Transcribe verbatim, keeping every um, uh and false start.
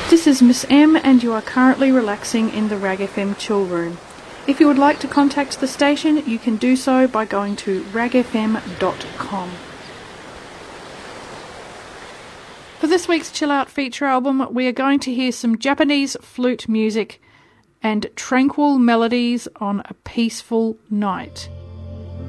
This is Miss M, and you are currently relaxing in the Rag F M chill room. If you would like to contact the station, you can do so by going to rag f m dot com. For this week's Chill Out feature album, we are going to hear some Japanese flute music and tranquil melodies on a peaceful night.